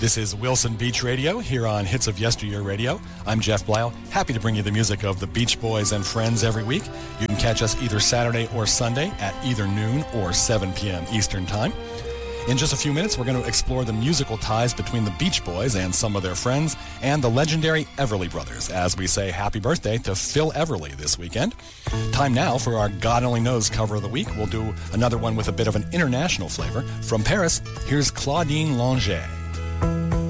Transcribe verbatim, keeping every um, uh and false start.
This is Wilson Beach Radio here on Hits of Yesteryear Radio. I'm Jeff Blau, happy to bring you the music of the Beach Boys and Friends every week. You can catch us either Saturday or Sunday at either noon or seven p.m. Eastern Time. In just a few minutes, we're going to explore the musical ties between the Beach Boys and some of their friends and the legendary Everly Brothers as we say happy birthday to Phil Everly this weekend. Time now for our God Only Knows cover of the week. We'll do another one with a bit of an international flavor. From Paris, here's Claudine Longet.